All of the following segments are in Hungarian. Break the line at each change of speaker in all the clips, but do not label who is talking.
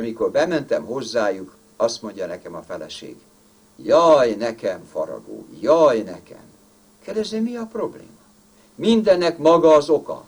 amikor bementem hozzájuk, azt mondja nekem a feleség, jaj, nekem faragó, jaj, nekem. Kérdezem, mi a probléma? Mindennek maga az oka.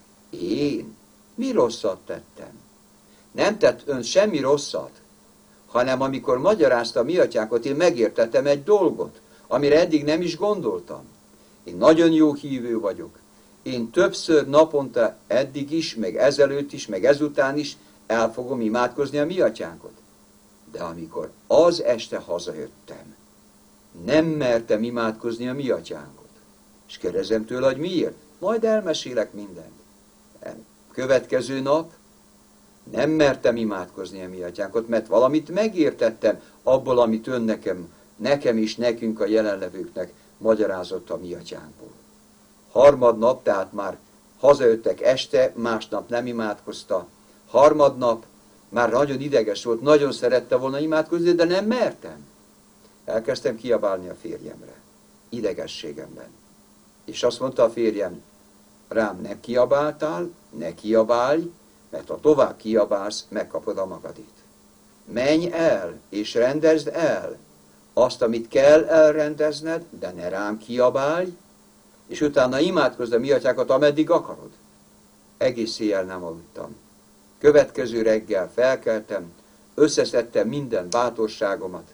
Én? Mi rosszat tettem? Nem tett ön semmi rosszat, hanem amikor magyarázta a mi atyánkot, én megértettem egy dolgot, amire eddig nem is gondoltam. Én nagyon jó hívő vagyok. Én többször naponta eddig is, meg ezelőtt is, meg ezután is el fogom imádkozni a mi atyánkot. De amikor az este hazajöttem, nem mertem imádkozni a mi atyánkot. És kérdezem tőle, hogy miért? Majd elmesélek mindent. Következő nap nem mertem imádkozni a mi atyánkot, mert valamit megértettem abból, amit ön nekem és nekünk a jelenlevőknek magyarázott a mi atyánkból. Harmadnap, tehát már hazajöttek este, másnap nem imádkozta. Harmadnap már nagyon ideges volt, nagyon szerette volna imádkozni, de nem mertem. Elkezdtem kiabálni a férjemre, idegességemben. És azt mondta a férjem, rám ne kiabáltál, ne kiabálj, mert ha tovább kiabálsz, megkapod a magadét. Menj el, és rendezd el azt, amit kell elrendezned, de ne rám kiabálj, és utána imádkozd a mi atyákat, ameddig akarod. Egész éjjel nem aludtam. Következő reggel felkeltem, összeszedtem minden bátorságomat,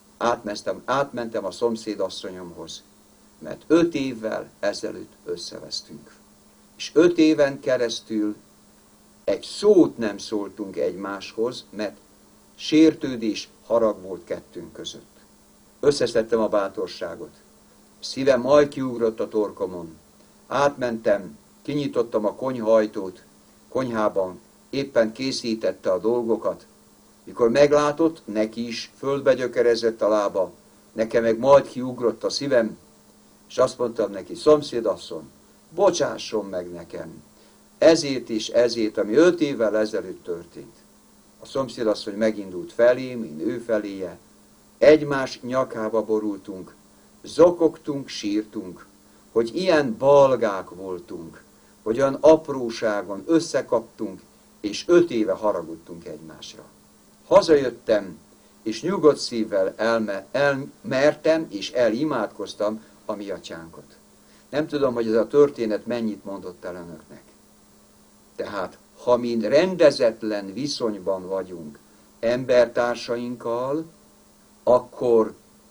átmentem a szomszédasszonyomhoz, mert 5 évvel ezelőtt összevesztünk. És 5 éven keresztül egy szót nem szóltunk egymáshoz, mert sértődés, harag volt kettőnk között. Összeszedtem a bátorságot. Szívem majd kiugrott a torkomon. Átmentem, kinyitottam a konyhaajtót, konyhában éppen készítette a dolgokat. Mikor meglátott, neki is földbe gyökerezett a lába, nekem meg majd kiugrott a szívem, és azt mondtam neki, szomszédasszony, bocsásson meg nekem, ezért és ezért, ami 5 évvel ezelőtt történt. A szomszédasszony megindult felém, én ő feléje, egymás nyakába borultunk, zokogtunk, sírtunk, hogy ilyen balgák voltunk, hogy olyan apróságon összekaptunk, és 5 éve haragudtunk egymásra. Hazajöttem, és nyugodt szívvel elmertem, és elimádkoztam a mi atyánkot. Nem tudom, hogy ez a történet mennyit mondott el önöknek. Tehát, ha mi rendezetlen viszonyban vagyunk embertársainkkal, akkor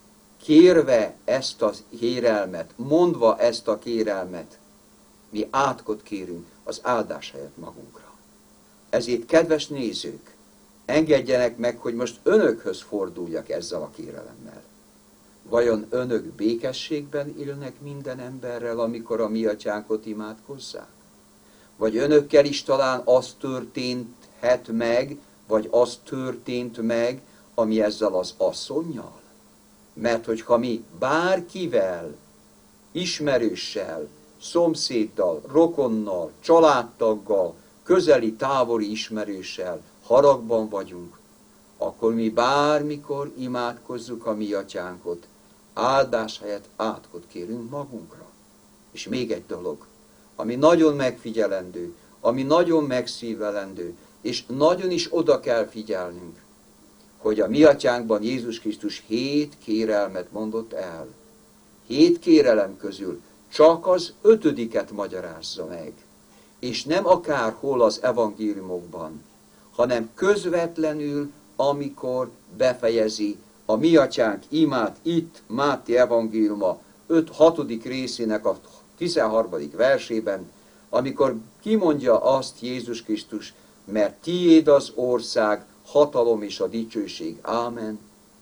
kérve ezt a kérelmet, mondva ezt a kérelmet, mi átkot kérünk az áldás helyett magunkra. Ezért, kedves nézők, engedjenek meg, hogy most önökhöz forduljak ezzel a kérelemmel. Vajon önök békességben élnek minden emberrel, amikor a mi atyánkot imádkozzák? Vagy önökkel is talán az történhet meg, vagy az történt meg, ami ezzel az asszonnyal? Mert hogyha mi bárkivel, ismerőssel, szomszéddal, rokonnal, családtaggal, közeli, távoli ismerőssel haragban vagyunk, akkor mi bármikor imádkozzuk a mi atyánkot, áldás helyett átkot kérünk magunkra. És még egy dolog, ami nagyon megfigyelendő, ami nagyon megszívelendő, és nagyon is oda kell figyelnünk, hogy a mi atyánkban Jézus Krisztus 7 kérelmet mondott el. 7 kérelem közül csak az 5. magyarázza meg. És nem akárhol az evangéliumokban, hanem közvetlenül, amikor befejezi a mi atyánk imát itt, Máté evangéliuma 6. részének a 13. versében, amikor kimondja azt Jézus Krisztus, mert tiéd az ország, hatalom és a dicsőség. Ámen.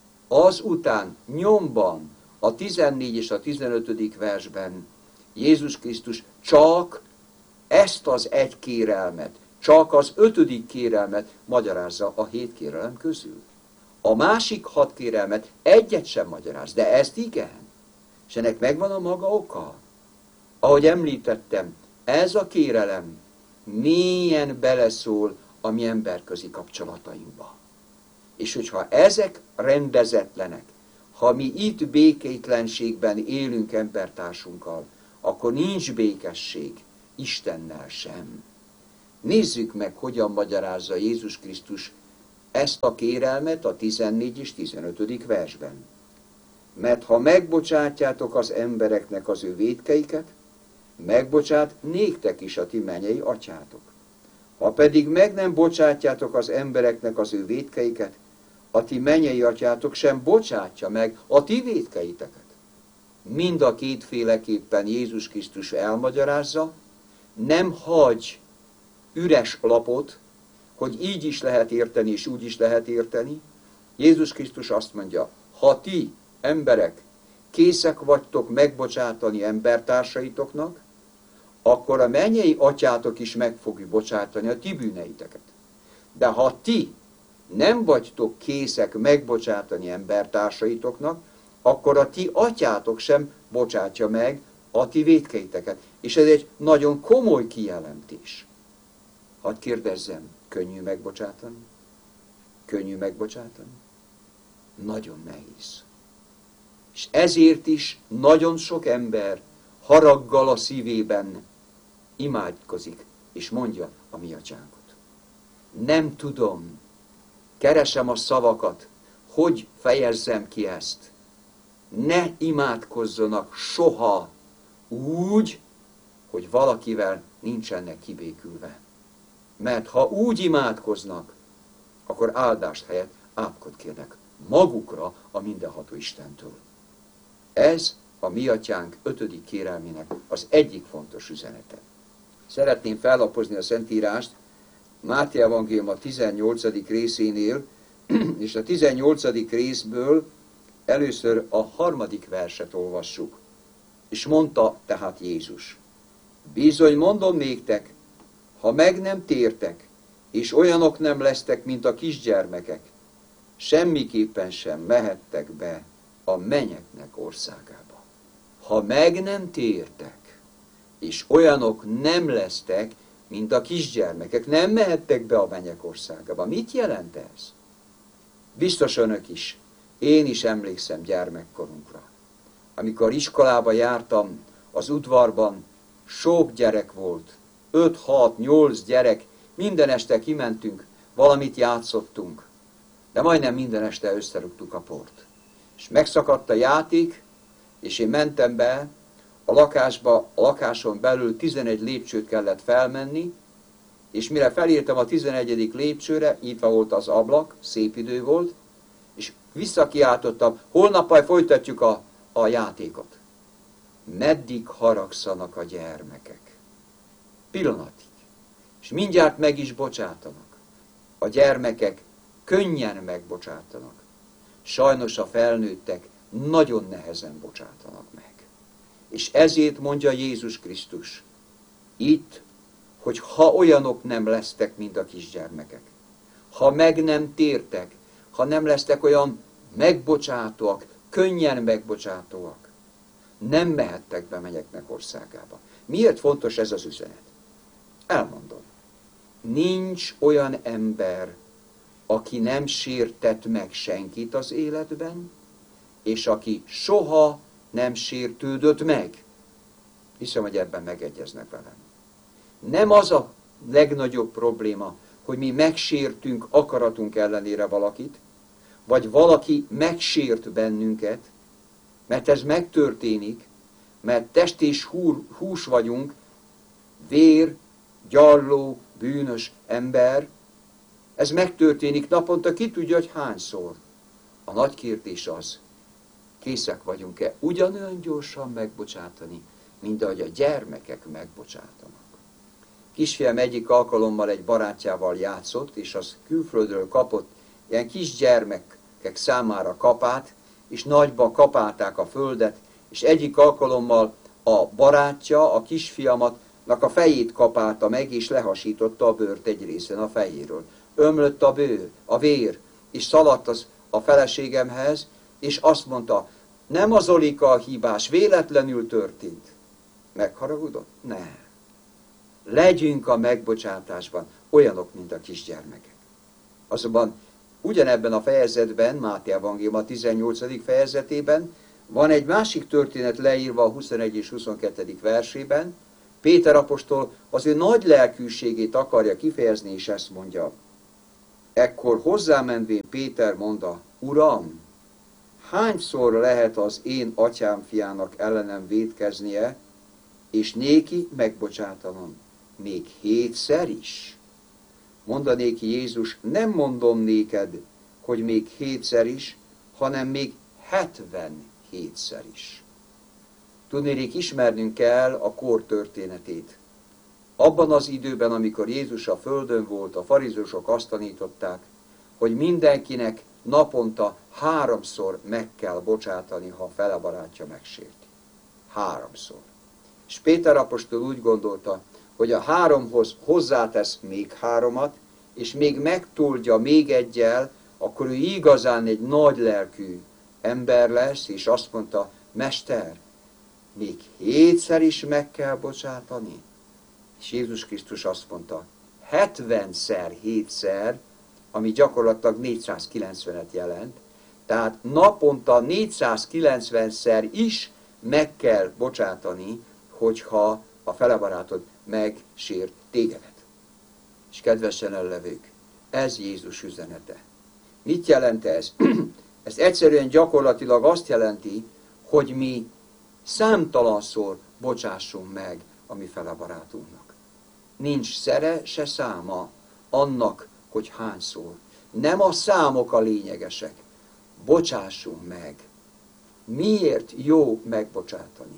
Azután nyomban a 14 és a 15. versben Jézus Krisztus csak ezt az egy kérelmet, csak az 5. kérelmet magyarázza a 7 kérelem közül. A másik 6 kérelmet egyet sem magyaráz, de ezt igen. És ennek megvan a maga oka. Ahogy említettem, ez a kérelem mélyen beleszól a mi emberközi kapcsolatainkba. És hogyha ezek rendezetlenek, ha mi itt békétlenségben élünk embertársunkkal, akkor nincs békesség Istennel sem. Nézzük meg, hogyan magyarázza Jézus Krisztus ezt a kérelmet a 14 és 15. versben. Mert ha megbocsátjátok az embereknek az ő vétkeiket, megbocsát néktek is a ti mennyei atyátok. Ha pedig meg nem bocsátjátok az embereknek az ő vétkeiket, a ti mennyei atyátok sem bocsátja meg a ti vétkeiteket. Mind a kétféleképpen Jézus Krisztus elmagyarázza, nem hagy üres lapot, hogy így is lehet érteni, és úgy is lehet érteni. Jézus Krisztus azt mondja, ha ti, emberek, készek vagytok megbocsátani embertársaitoknak, akkor a mennyei atyátok is meg fogja bocsátani a ti bűneiteket. De ha ti nem vagytok készek megbocsátani embertársaitoknak, akkor a ti atyátok sem bocsátja meg a ti vétkeiteket. És ez egy nagyon komoly kijelentés. Hadd kérdezzem, könnyű megbocsátani? Könnyű megbocsátani? Nagyon nehéz. És ezért is nagyon sok ember haraggal a szívében imádkozik, és mondja a mi atyánkot. Nem tudom, keresem a szavakat, hogy fejezzem ki ezt. Ne imádkozzanak soha úgy, hogy valakivel nincsenek kibékülve. Mert ha úgy imádkoznak, akkor áldást helyett átkot kérnek magukra a mindenható Istentől. Ez a mi atyánk 5. kérelmének az egyik fontos üzenete. Szeretném fellapozni a Szentírást Máté evangélium a 18. részénél, és a 18. részből először a 3. verset olvassuk. És mondta tehát Jézus, bizony mondom néktek, ha meg nem tértek, és olyanok nem lesztek, mint a kisgyermekek, semmiképpen sem mehettek be a mennyeknek országába. Ha meg nem tértek, és olyanok nem lesztek, mint a kisgyermekek, nem mehettek be a mennyek országába. Mit jelent ez? Biztos önök is, én is emlékszem gyermekkorunkra. Amikor iskolába jártam, az udvarban sok gyerek volt, 5, 6, 8 gyerek, minden este kimentünk, valamit játszottunk, de majdnem minden este összerúgtuk a port. És megszakadt a játék, és én mentem be a lakásba, a lakáson belül 11 lépcsőt kellett felmenni, és mire felértem a 11. lépcsőre, nyitva volt az ablak, szép idő volt, és visszakiáltottam, holnap folytatjuk a játékot. Meddig haragszanak a gyermekek? Pillanatig. És mindjárt meg is bocsátanak. A gyermekek könnyen megbocsátanak. Sajnos a felnőttek nagyon nehezen bocsátanak meg. És ezért mondja Jézus Krisztus itt, hogy ha olyanok nem lesztek, mint a kisgyermekek, ha meg nem tértek, ha nem lesztek olyan megbocsátóak, könnyen megbocsátóak, nem mehettek be mennyeknek országába. Miért fontos ez az üzenet? Elmondom. Nincs olyan ember, aki nem sértett meg senkit az életben, és aki soha nem sértődött meg. Hiszem, hogy ebben megegyeznek velem. Nem az a legnagyobb probléma, hogy mi megsértünk akaratunk ellenére valakit, vagy valaki megsért bennünket, mert ez megtörténik, mert test és hús vagyunk, vér, gyarló, bűnös ember. Ez megtörténik naponta, ki tudja, hogy hányszor. A nagy kérdés az, készek vagyunk-e ugyanolyan gyorsan megbocsátani, mint ahogy a gyermekek megbocsátanak. Kisfiam egyik alkalommal egy barátjával játszott, és az külföldről kapott ilyen kisgyermekek számára kapát, és nagyba kapálták a földet, és egyik alkalommal a barátja, a kisfiamatnak a fejét kapálta meg, és lehasította a bőrt egy részen a fejéről. Ömlött a vér, és szaladt a feleségemhez, és azt mondta, nem az Olika a hibás, véletlenül történt. Megharagudott? Nem. Legyünk a megbocsátásban olyanok, mint a kisgyermekek. Azonban ugyanebben a fejezetben, Máté evangélium a 18. fejezetében van egy másik történet leírva a 21 és 22. versében. Péter apostol az ő nagy lelkűségét akarja kifejezni, és ezt mondja. Ekkor hozzámenvén Péter mondta, Uram, hányszor lehet az én atyám fiának ellenem vétkeznie, és néki megbocsátanom? Még 7-szer is? Mondanéki Jézus, nem mondom néked, hogy még 7-szer is, hanem még 77-szer is. Tudnélik, ismernünk kell a kor történetét. Abban az időben, amikor Jézus a földön volt, a farizósok azt tanították, hogy mindenkinek naponta 3-szor meg kell bocsátani, ha a fele barátja megsérti. 3-szor. És Péter apostol úgy gondolta, hogy a 3-hoz hozzátesz még 3-at, és még megtoldja még 1-jel, akkor ő igazán egy nagy lelkű ember lesz, és azt mondta, Mester, még 7-szer is meg kell bocsátani. És Jézus Krisztus azt mondta, 70-szer, 7-szer, ami gyakorlatilag 490-et jelent, tehát naponta 490-szer is meg kell bocsátani, hogyha a felebarátod megsért tégedet. És kedvesen ellevők, ez Jézus üzenete. Mit jelent ez? Ez egyszerűen gyakorlatilag azt jelenti, hogy mi számtalanszor bocsássunk meg a mi felebarátunknak. Nincs szere, se száma annak, hogy hányszor. Nem a számok a lényegesek. Bocsássunk meg. Miért jó megbocsátani?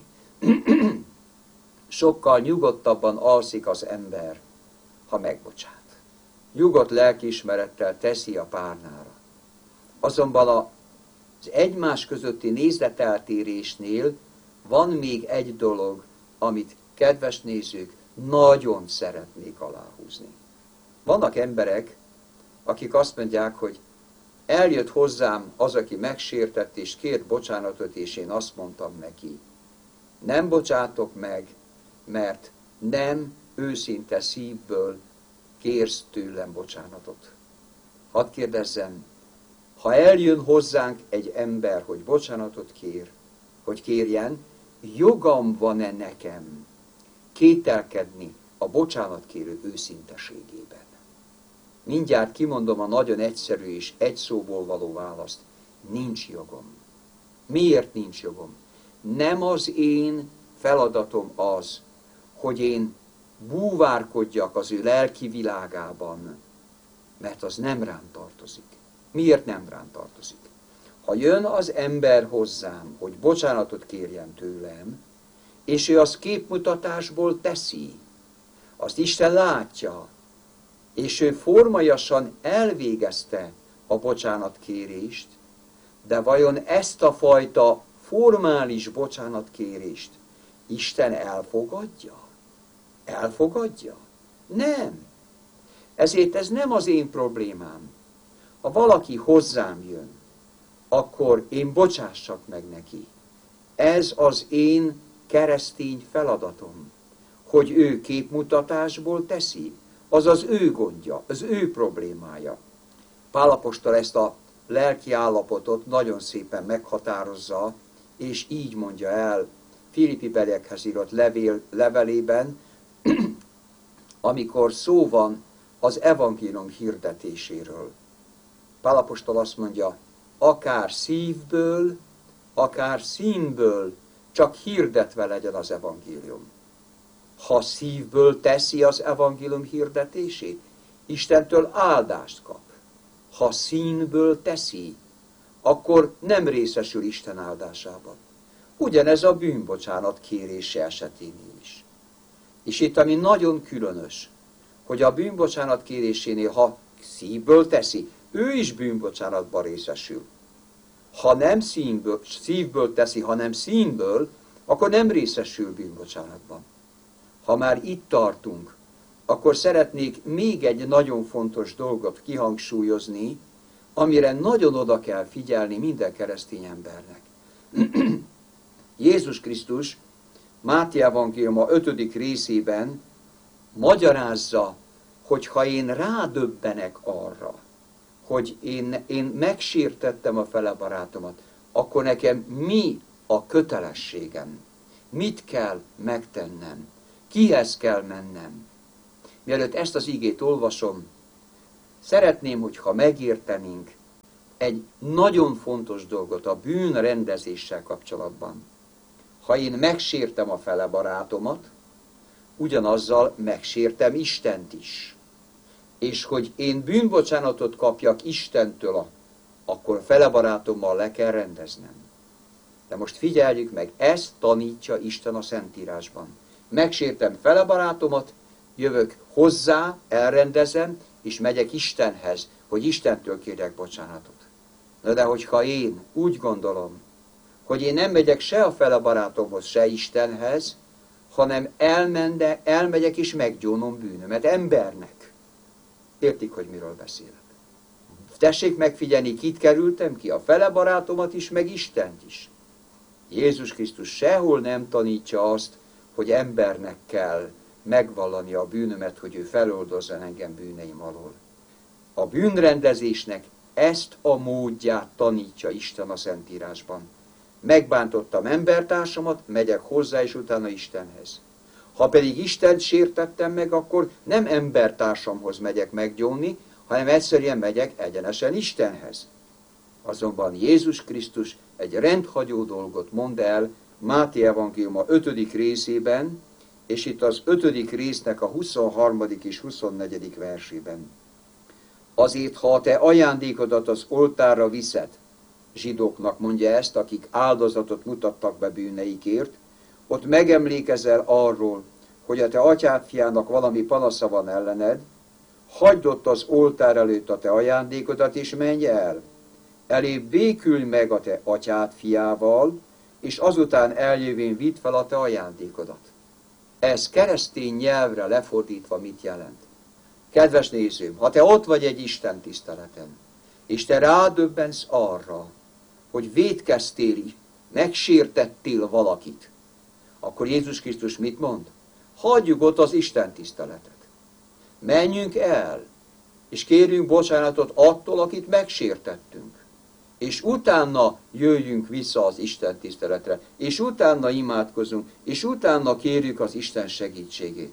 Sokkal nyugodtabban alszik az ember, ha megbocsát. Nyugodt lelkiismerettel teszi a párnára. Azonban az egymás közötti nézeteltérésnél van még egy dolog, amit kedves nézők nagyon szeretnék aláhúzni. Vannak emberek, akik azt mondják, hogy eljött hozzám az, aki megsértett és kért bocsánatot, és én azt mondtam neki, nem bocsátok meg, mert nem őszinte szívből kérsz tőlem bocsánatot. Hadd kérdezzem, ha eljön hozzánk egy ember, hogy bocsánatot kér, hogy kérjen, jogam van-e nekem kételkedni a bocsánatkérő őszinteségében? Mindjárt kimondom a nagyon egyszerű és egy szóból való választ. Nincs jogom. Miért nincs jogom? Nem az én feladatom az, hogy én búvárkodjak az ő lelki világában, mert az nem rám tartozik. Miért nem rám tartozik? Ha jön az ember hozzám, hogy bocsánatot kérjen tőlem, és ő azt képmutatásból teszi, azt Isten látja, és ő formaiasan elvégezte a bocsánatkérést, de vajon ezt a fajta formális bocsánatkérést Isten elfogadja? Elfogadja? Nem. Ezért ez nem az én problémám. Ha valaki hozzám jön, akkor én bocsássak meg neki. Ez az én keresztény feladatom, hogy ő képmutatásból teszi, az az ő gondja, az ő problémája. Pál apostol ezt a lelki állapotot nagyon szépen meghatározza, és így mondja el Filipibeliekhez írott levelében, amikor szó van az evangélium hirdetéséről. Pál apostol azt mondja, akár szívből, akár színből, csak hirdetve legyen az evangélium. Ha szívből teszi az evangélium hirdetését, Istentől áldást kap. Ha színből teszi, akkor nem részesül Isten áldásában. Ugyanez a bűnbocsánat kérése eseténél is. És itt ami nagyon különös, hogy a bűnbocsánat kérésénél, ha szívből teszi, ő is bűnbocsánatban részesül. Ha nem szívből teszi, hanem színből, akkor nem részesül bűnbocsánatban. Ha már itt tartunk, akkor szeretnék még egy nagyon fontos dolgot kihangsúlyozni, amire nagyon oda kell figyelni minden keresztény embernek. Jézus Krisztus Máté evangéliuma 5. részében magyarázza, hogy ha én rádöbbenek arra, hogy én megsértettem a felebarátomat, akkor nekem mi a kötelességem? Mit kell megtennem? Kihez kell mennem? Mielőtt ezt az igét olvasom, Szeretném, hogyha megértenénk egy nagyon fontos dolgot a bűnrendezéssel kapcsolatban. Ha én megsértem a fele barátomat, ugyanazzal megsértem Istent is. És hogy én bűnbocsánatot kapjak Istentől, akkor fele barátommal le kell rendeznem. De most figyeljük meg, ezt tanítja Isten a Szentírásban. Megsértem fele barátomat, jövök hozzá, elrendezem, és megyek Istenhez, hogy Istentől kérjek bocsánatot. Na de hogyha én úgy gondolom, hogy én nem megyek se a fele barátomhoz, se Istenhez, hanem elmegyek és meggyónom bűnömet embernek. Értik, hogy miről beszélek? Tessék megfigyelni, kit kerültem ki, a fele barátomat is, meg Istent is. Jézus Krisztus sehol nem tanítja azt, hogy embernek kell megvallani a bűnömet, hogy ő feloldozzon engem bűneim alól. A bűnrendezésnek ezt a módját tanítja Isten a Szentírásban. Megbántottam embertársamat, megyek hozzá, és utána Istenhez. Ha pedig Istent sértettem meg, akkor nem embertársamhoz megyek meggyónni, hanem egyszerűen megyek egyenesen Istenhez. Azonban Jézus Krisztus egy rendhagyó dolgot mond el Máté evangéliuma 5. részében, és itt az 5. résznek a 23. és 24. versében. Azért, ha a te ajándékodat az oltárra viszed, zsidóknak mondja ezt, akik áldozatot mutattak be bűneikért, ott megemlékezel arról, hogy a te atyád fiának valami panasza van ellened, hagyd ott az oltár előtt a te ajándékodat, és menj el. Elébb békülj meg a te atyád fiával, és azután eljövén vidd fel a te ajándékodat. Ez keresztény nyelvre lefordítva mit jelent? Kedves nézőm, ha te ott vagy egy Isten tiszteleten, és te rádöbbensz arra, hogy vétkeztél, megsértettél valakit, akkor Jézus Krisztus mit mond? Hagyjuk ott az Isten tiszteletet. Menjünk el, és kérjünk bocsánatot attól, akit megsértettünk. És utána jöjjünk vissza az Isten tiszteletre, és utána imádkozunk, és utána kérjük az Isten segítségét.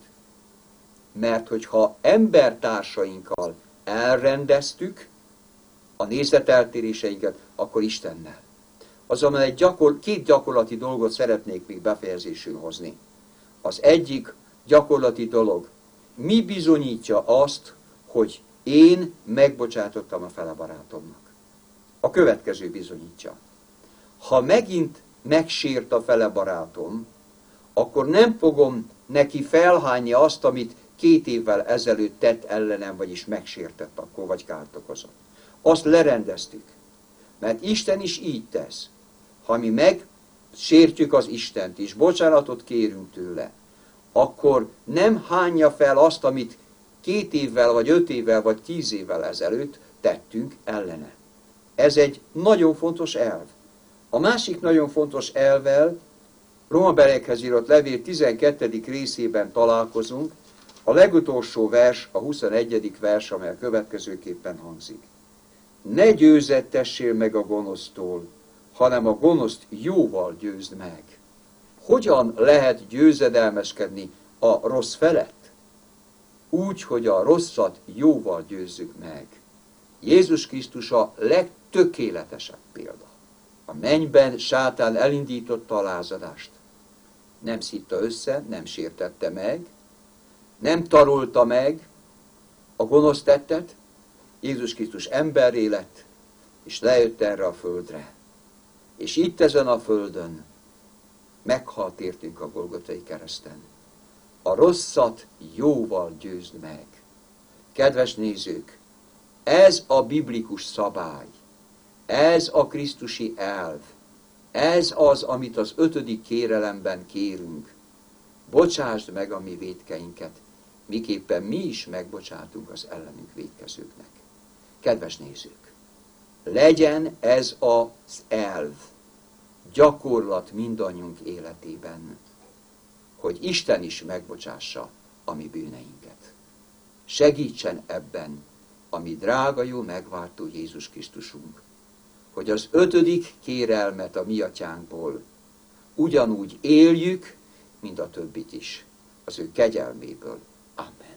Mert hogyha embertársainkkal elrendeztük a nézeteltéréseinket, akkor Istennel. Azonban két gyakorlati dolgot szeretnék még befejezésül hozni. Az egyik gyakorlati dolog, mi bizonyítja azt, hogy én megbocsátottam a fele barátomnak. A következő bizonyítja. Ha megint megsért a fele barátom, akkor nem fogom neki felhányni azt, amit 2 évvel ezelőtt tett ellenem, vagyis megsértett akkor, vagy kárt okozott. Azt lerendeztük. Mert Isten is így tesz. Ha mi megsértjük az Istent, és bocsánatot kérünk tőle, akkor nem hányja fel azt, amit 2 évvel, vagy 5 évvel, vagy 10 évvel ezelőtt tettünk ellene. Ez egy nagyon fontos elv. A másik nagyon fontos elvvel Rómabeliekhez írott levél 12. részében találkozunk, a legutolsó vers, a 21. vers, amely a következőképpen hangzik. Ne győzettessél meg a gonosztól, hanem a gonoszt jóval győzd meg. Hogyan lehet győzedelmeskedni a rossz felett? Úgy, hogy a rosszat jóval győzzük meg. Jézus Krisztus a legtökéletesebb példa. A mennyben sátán elindította a lázadást. Nem szitta össze, nem sértette meg, nem tarolta meg a gonosz tettet. Jézus Krisztus emberré lett, és lejött erre a földre. És itt ezen a földön meghalt értünk a Golgotai kereszten. A rosszat jóval győzd meg. Kedves nézők, ez a biblikus szabály, ez a krisztusi elv, ez az, amit az 5. kérelemben kérünk. Bocsásd meg a mi vétkeinket, miképpen mi is megbocsátunk az ellenünk vétkezőknek. Kedves nézők, legyen ez az elv gyakorlat mindannyiunk életében, hogy Isten is megbocsássa a mi bűneinket. Segítsen ebben a mi drága jó megváltó Jézus Krisztusunk, hogy az 5. kérelmet a mi atyánkból ugyanúgy éljük, mint a többit is, az ő kegyelméből. Amen.